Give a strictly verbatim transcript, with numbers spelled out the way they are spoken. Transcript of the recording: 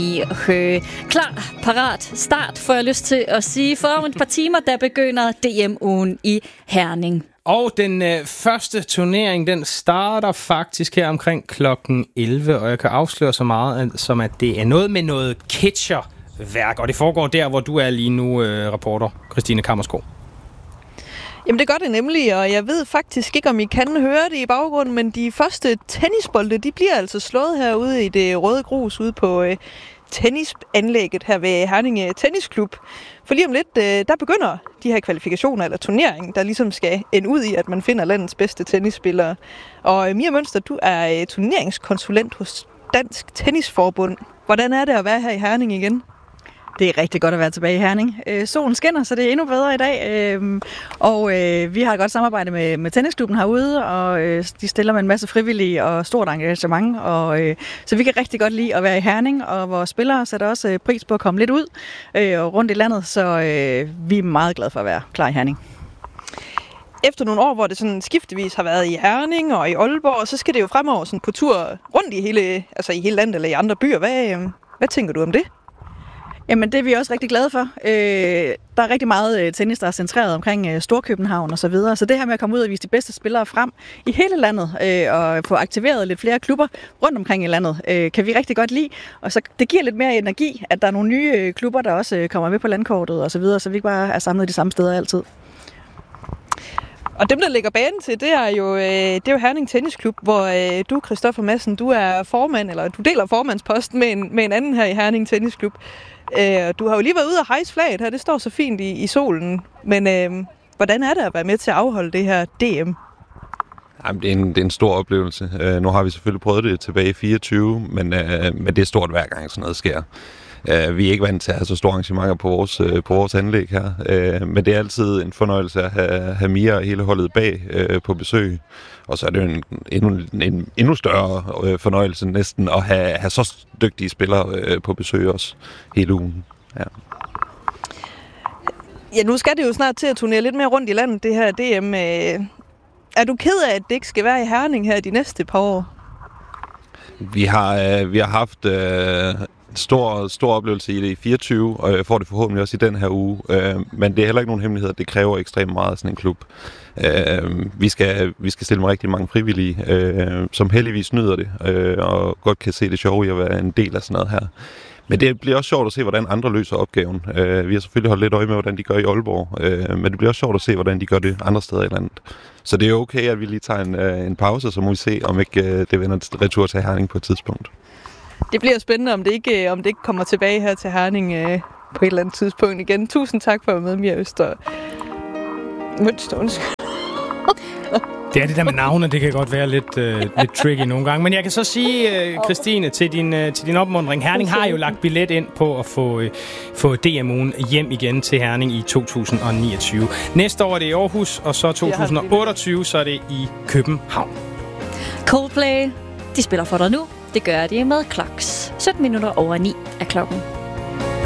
Øh, klar, parat, start, får jeg lyst til at sige. For om et par timer, der begynder D M-ugen i Herning. Og den øh, første turnering, den starter faktisk her omkring klokken elleve, og jeg kan afsløre så meget, som at det er noget med noget catcherværk, og det foregår der, hvor du er lige nu, øh, reporter Christine Kammerskov. Jamen det gør det nemlig, og jeg ved faktisk ikke, om I kan høre det i baggrunden, men de første tennisbolde, de bliver altså slået herude i det røde grus ude på øh, tennisanlægget her ved Herning Tennisklub. For lige om lidt, øh, der begynder de her kvalifikationer eller turneringen, der ligesom skal ende ud i, at man finder landets bedste tennisspillere. Og øh, Mia Mønster, du er øh, turneringskonsulent hos Dansk Tennisforbund. Hvordan er det at være her i Herning igen? Det er rigtig godt at være tilbage i Herning. Øh, solen skinner, så det er endnu bedre i dag. Øh, og øh, vi har et godt samarbejde med, med tennisklubben herude, og øh, de stiller med en masse frivillige og stort engagement. Og, øh, så vi kan rigtig godt lide at være i Herning, og vores spillere sætter også øh, pris på at komme lidt ud øh, og rundt i landet, så øh, vi er meget glade for at være klar i Herning. Efter nogle år, hvor det sådan skiftevis har været i Herning og i Aalborg, så skal det jo fremover sådan på tur rundt i hele, altså i hele landet eller i andre byer. Hvad, øh, hvad tænker du om det? Jamen, det er vi også rigtig glade for. Øh, der er rigtig meget øh, tennis, der er centreret omkring øh, Storkøbenhavn og så videre. Så det her med at komme ud og vise de bedste spillere frem i hele landet øh, og få aktiveret lidt flere klubber rundt omkring i landet, øh, kan vi rigtig godt lide. Og så det giver lidt mere energi, at der er nogle nye øh, klubber, der også øh, kommer med på landkortet og så videre, så vi ikke bare er samlet de samme steder altid. Og dem, der lægger banen til, det er jo, øh, det er jo Herning Tennisklub, hvor øh, du, Christoffer Madsen, du er formand, eller du deler formandsposten med en, med en anden her i Herning Tennisklub. Øh, du har jo lige været ude og hejse flaget her, det står så fint i, i solen. Men øh, hvordan er det at være med til at afholde det her D M? Jamen, det, er en, det er en stor oplevelse. Uh, nu har vi selvfølgelig prøvet det tilbage i fireogtyve, men, uh, men det er stort hver gang sådan noget sker. Uh, vi er ikke vant til at have så store arrangementer på vores, uh, på vores anlæg her, uh, men det er altid en fornøjelse at have, have Mia og hele holdet bag uh, på besøg. Og så er det jo en, endnu, en endnu større uh, fornøjelse næsten at have, have så dygtige spillere uh, på besøg også hele ugen. Ja. Ja, nu skal det jo snart til at turnere lidt mere rundt i landet, det her D M. Uh, er du ked af, at det ikke skal være i Herning her de næste par år? Vi har, uh, vi har haft... Uh, Stor, stor oplevelse i det i fireogtyve, og jeg får det forhåbentlig også i den her uge. Øh, men det er heller ikke nogen hemmelighed, at det kræver ekstremt meget af sådan en klub. Øh, vi, skal, vi skal stille med rigtig mange frivillige, øh, som heldigvis nyder det, øh, og godt kan se det sjove i at være en del af sådan noget her. Men det bliver også sjovt at se, hvordan andre løser opgaven. Øh, vi har selvfølgelig holdt lidt øje med, hvordan de gør i Aalborg, øh, men det bliver også sjovt at se, hvordan de gør det andre steder i landet. Så det er okay, at vi lige tager en, øh, en pause, så må vi se, om ikke øh, det vender retur til Herning på et tidspunkt. Det bliver spændende, om det ikke, om det ikke kommer tilbage her til Herning øh, på et eller andet tidspunkt igen. Tusind tak for at være med, Mia Øster. Mønster, undskyld. Det er det der med navne, det kan godt være lidt, øh, lidt tricky nogle gange. Men jeg kan så sige, øh, Christine, til din, øh, til din opmuntring, Herning har jo lagt billet ind på at få, øh, få D M-ugen hjem igen til Herning i to tusind niogtyve. Næste år er det i Aarhus, og så to tusind otteogtyve, så er det i København. Coldplay, de spiller for dig nu. Det gør de med Clocks. sytten minutter over ni er klokken.